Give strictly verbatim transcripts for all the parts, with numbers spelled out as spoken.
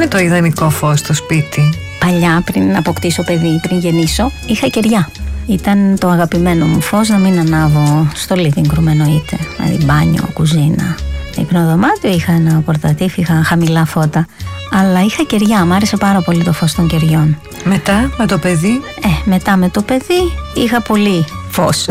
το ιδανικό φως στο σπίτι? Παλιά, πριν αποκτήσω παιδί, πριν γεννήσω, είχα κεριά. Ήταν το αγαπημένο μου φως, να μην ανάβω στο living room εννοείται. Δηλαδή μπάνιο, κουζίνα. Υπνοδωμάτιο, είχα ένα πορτατίφ, είχα χαμηλά φώτα. Αλλά είχα κεριά, μου άρεσε πάρα πολύ το φως των κεριών. Μετά, με το παιδί? Ε, μετά με το παιδί είχα πολύ φως.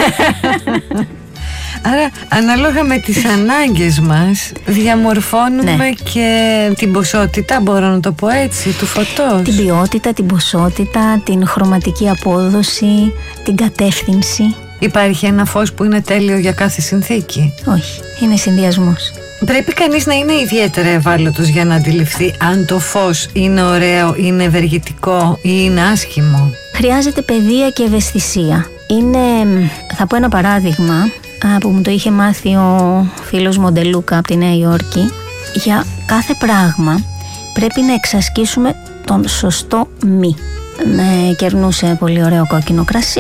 Άρα, ανάλογα με τις ανάγκες μας, διαμορφώνουμε ναι. και την ποσότητα, μπορώ να το πω έτσι, του φωτός. Την ποιότητα, την ποσότητα, την χρωματική απόδοση, την κατεύθυνση. Υπάρχει ένα φως που είναι τέλειο για κάθε συνθήκη? Όχι, είναι συνδυασμός. Πρέπει κανείς να είναι ιδιαίτερα ευάλωτος για να αντιληφθεί αν το φως είναι ωραίο, είναι ευεργετικό ή είναι άσχημο. Χρειάζεται παιδεία και ευαισθησία. Είναι, θα πω ένα παράδειγμα που μου το είχε μάθει ο φίλος Μοντελούκα από τη Νέα Υόρκη. Για κάθε πράγμα πρέπει να εξασκήσουμε τον σωστό μη. Με κερνούσε πολύ ωραίο κόκκινο κρασί,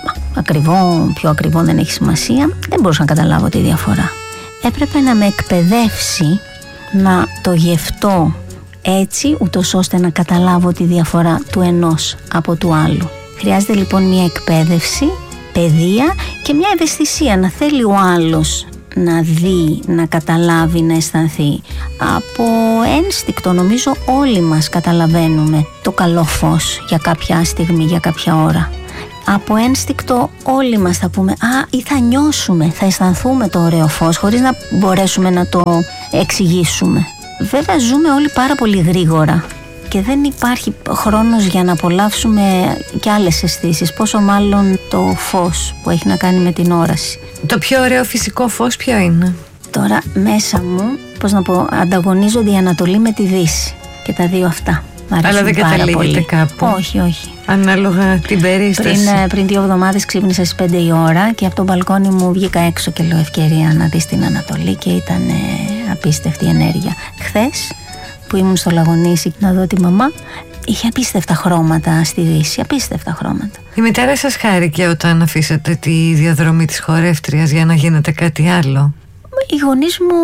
ακριβό, πιο ακριβό δεν έχει σημασία. Δεν μπορούσα να καταλάβω τη διαφορά. Έπρεπε να με εκπαιδεύσει να το γευτώ έτσι, ούτως ώστε να καταλάβω τη διαφορά του ενός από του άλλου. Χρειάζεται λοιπόν μια εκπαίδευση, παιδεία και μια ευαισθησία, να θέλει ο άλλος να δει, να καταλάβει, να αισθανθεί. Από ένστικτο νομίζω όλοι μας καταλαβαίνουμε το καλό φως για κάποια στιγμή, για κάποια ώρα. Από ένστικτο όλοι μας θα πούμε «Α, ή θα νιώσουμε, θα αισθανθούμε το ωραίο φως» χωρίς να μπορέσουμε να το εξηγήσουμε. Βέβαια ζούμε όλοι πάρα πολύ γρήγορα και δεν υπάρχει χρόνος για να απολαύσουμε και άλλες αισθήσεις, πόσο μάλλον το φως που έχει να κάνει με την όραση. Το πιο ωραίο φυσικό φως ποιο είναι? Τώρα μέσα μου, πώς να πω, ανταγωνίζονται η Ανατολή με τη Δύση και τα δύο αυτά. Αλλά δεν καταλήγεται κάπου? Όχι, όχι. Ανάλογα την περίσταση. Πριν, πριν δύο εβδομάδες ξύπνησα στις πέντε η ώρα και από το μπαλκόνι μου βγήκα έξω και λέω ευκαιρία να δεις την Ανατολή και ήταν ε, απίστευτη ενέργεια. Χθες που ήμουν στο Λαγονήσι να δω τη μαμά, είχε απίστευτα χρώματα στη Δύση, απίστευτα χρώματα. Η μητέρα σας χάρηκε όταν αφήσατε τη διαδρομή της χορεύτριας για να γίνετε κάτι άλλο? Οι γονείς μου,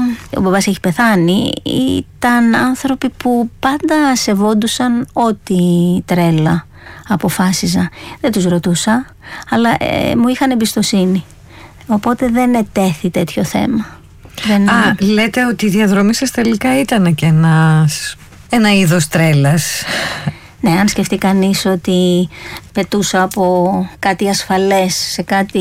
ο μπαμπάς έχει πεθάνει, ήταν άνθρωποι που πάντα σεβόντουσαν ό,τι τρέλα αποφάσιζα. Δεν τους ρωτούσα, αλλά ε, μου είχαν εμπιστοσύνη. Οπότε δεν ετέθη τέτοιο θέμα. Δεν... Α, λέτε ότι η διαδρομή σας τελικά ήταν και ένας, ένα είδος τρέλας. Ναι, αν σκεφτεί κανείς ότι πετούσα από κάτι ασφαλές σε κάτι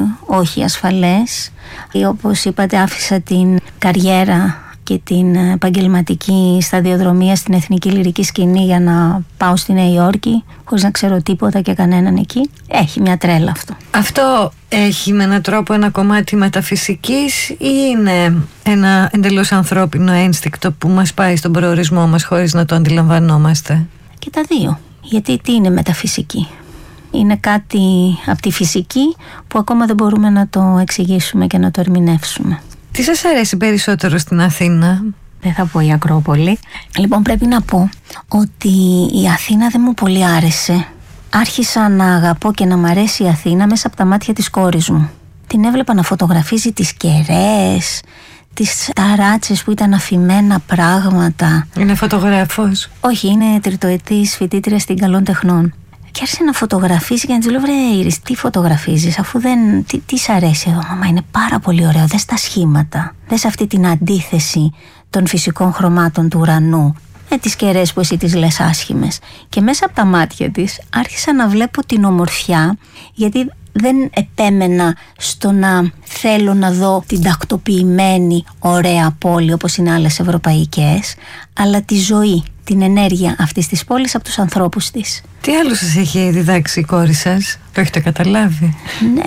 όχι ασφαλές, ή όπως είπατε άφησα την καριέρα και την επαγγελματική σταδιοδρομία στην εθνική λυρική σκηνή για να πάω στη Νέα Υόρκη χωρίς να ξέρω τίποτα και κανέναν εκεί, έχει μια τρέλα αυτό. Αυτό έχει με έναν τρόπο ένα κομμάτι μεταφυσικής ή είναι ένα εντελώς ανθρώπινο ένστικτο που μας πάει στον προορισμό μας χωρίς να το αντιλαμβανόμαστε? Και τα δύο. Γιατί τι είναι μεταφυσική? Είναι κάτι από τη φυσική που ακόμα δεν μπορούμε να το εξηγήσουμε και να το ερμηνεύσουμε. Τι σας αρέσει περισσότερο στην Αθήνα? Δεν θα πω η Ακρόπολη. Λοιπόν, πρέπει να πω ότι η Αθήνα δεν μου πολύ άρεσε. Άρχισα να αγαπώ και να μ' αρέσει η Αθήνα μέσα από τα μάτια της κόρης μου. Την έβλεπα να φωτογραφίζει τις κεραίες, τις ταράτσες που ήταν αφημένα πράγματα. Είναι φωτογράφος? Όχι, είναι τριτοετής φοιτήτρια στην Καλών Τεχνών. Και άρχισε να φωτογραφίζει και να της λέω «Βρε Ήρης, τι φωτογραφίζεις, αφού δεν... Τι, τι σ' αρέσει εδώ?» «Μαμά, είναι πάρα πολύ ωραίο, δες τα σχήματα, δες αυτή την αντίθεση των φυσικών χρωμάτων του ουρανού με τις κεραίες που εσύ τις λες άσχημες». Και μέσα από τα μάτια της άρχισα να βλέπω την ομορφιά, γιατί δεν επέμενα στο να θέλω να δω την τακτοποιημένη ωραία πόλη όπως είναι άλλες ευρωπαϊκές, αλλά τη ζωή, την ενέργεια αυτής της πόλης από τους ανθρώπους της. Τι άλλο σας έχει διδάξει η κόρη σας? Το έχετε καταλάβει? Ναι,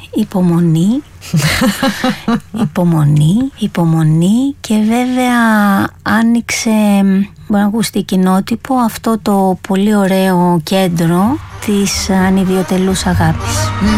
υπομονή, υπομονή, υπομονή και βέβαια άνοιξε, μπορεί να ακούσει κοινότυπο, αυτό το πολύ ωραίο κέντρο της ανιδιοτελούς αγάπης.